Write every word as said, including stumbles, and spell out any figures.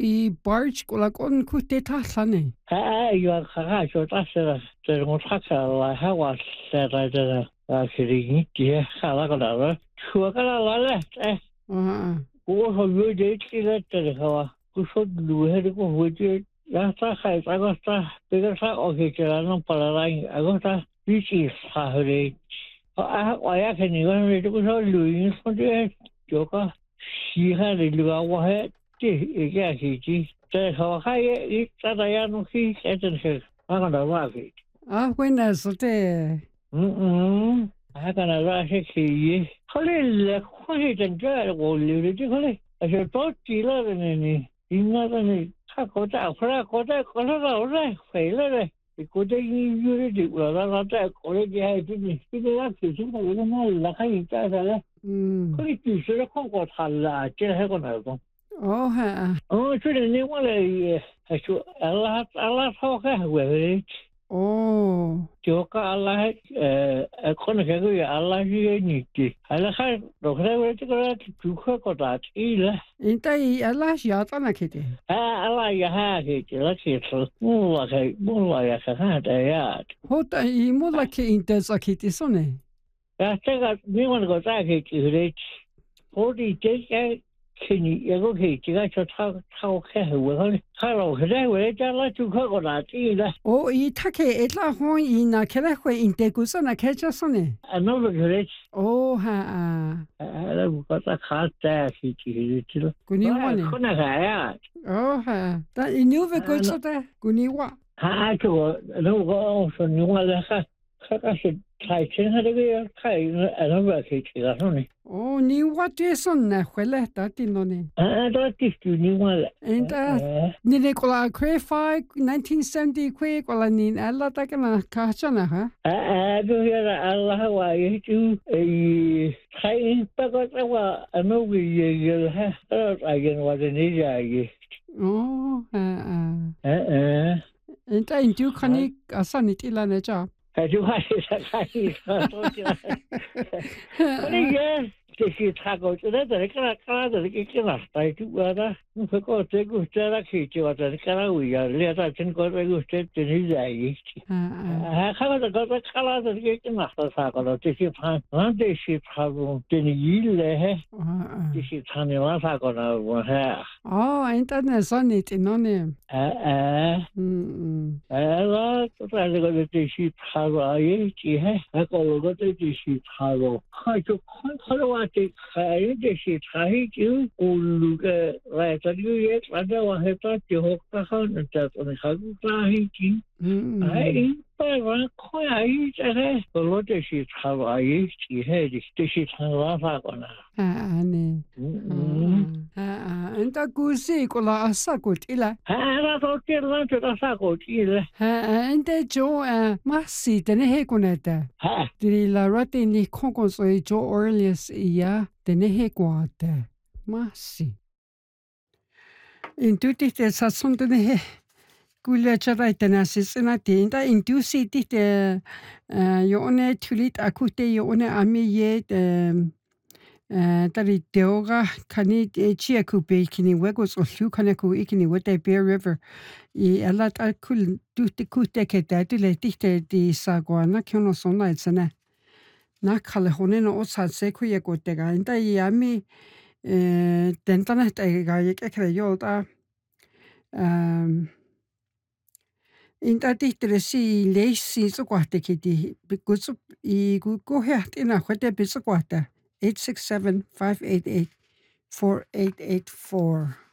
i barge kola kon kutte tahlane. Ah, yo kha jo ta se te mo traka la ha wa se ra de a kiri ki ha la ka la chu ka la la le eh Ah. ko ho yo de ki le te ha wa ku so lu he de ko ho je ya ta khai ta ko ta pe ka sa o ke la no para la a ko ta bi chi sa re a wa ya ke ni ko re ko so lu yin so de jo ka si ha le lu a wa he ti e ya ki ji te ho ha ye i ta da ya no ki e te he a ka da wa ki Ah, buena sote. mm a ka na ra he ki ye ko le le ko he ten ja ko le le ti ko le a je to ti la ne ni ina da ni ka ko ta fra ko ta ko la la ra fe le le ko te ni yu le di la la ta ko le ki ha ti ni ti la ki su ka le na la ka i ta da le Mm. ko le ti se le ko ko ta la je he ko na ko Oh, ha. oh tu le ni wa le ha chu ala ala so ka we Oh. jo ka ala eh ko na ke ya ala ji ni ti ala ka ro ka we ti ko tu ko ko ta ti le Inta i ala ya tana kete. ah ala ya ha ke ti la ki so mu la ke mu la ya ka ha ta ya Hota i mula ke inte sa kete sone. ya te ga ni wa ko ta ke ti le ko di te ke kini ya ko ke ti ga cho ta ta ke we ko ka ro ke we ja la tu ko ko ta ti le O i take etla hon i na kele hwe inte kusa na kecha sone. ano lo ke Oh, ha. ala ko ta ka ta ki ti le ti lo Kuni wane. ko na ga ya Oh, ha. Da i nuve kutsa te. Kuni wa. ha to no go so ni wa la ka ka ka se tai chen ha de ya kai ana ba ke ti la no ni Oh, ni wa te son na hwele ta tino ne. ah da ti tu ni wa la Inta ni ne kola kwe fai nineteen seventy kwe kola ni ala ta kana kacha na ha. ah ah do ya la Allah wa ye tu e kai pa ko ta wa ano wi ye ye ha ta ai gen wa de ni ya ye Oh, ha. eh eh Inta intu kani asa ni tila ne cha. ha ju ha sa kai so ti la ni ye que si trago de de cara cara de que que la está tu guarda no fue co te gusta la que te va a cara uy ya le está ten co te gusta te ni ya y ah cara de cosa cara de que que la está saco lo te si pan antes si trago te ni le he te si tan la saco na wa ha Oh, inta ne son ni tino ne. ah ah Mm. ah la to tra le te si trago ay ti he ko lo te si trago ha yo ha lo te khai de si khai ju ulu ke la ta ju ye la da wa he ta ti ho ka ha na ta to ne ha ku ta hi ki Mm. ai pa ra ko ai ta he ko lo te si trago ay ti he de te si trago fa ko na Ah, ne. Ah, inta kusi kola asa kutila. ha ra to ke la te ta sa ko ti le Ah, inta jo masi tene he kuneta. ha Diri la rate ni kongo so i jo Orleans iya tene he kuate. Masi. In tuti te satsun tene he. Kulia chara itena sisina te inta indusi ti te yo one tulit akute yo one ami ye tari teoga kani e chia kupe kini wego so lu kana ku ikini wete Bear River i ala ta kul tuti kute ke ta tule tite di sagwana kyono sona itsana na kale hone no otsa se ku ye kote ga inta i ami tentana ta ga ye ke kre yo ta um Inta tihtere si leisi sokwahte kiti bikutsup i kukoheat ina hwete bitsokwahta eight six seven five eight eight four eight eight four.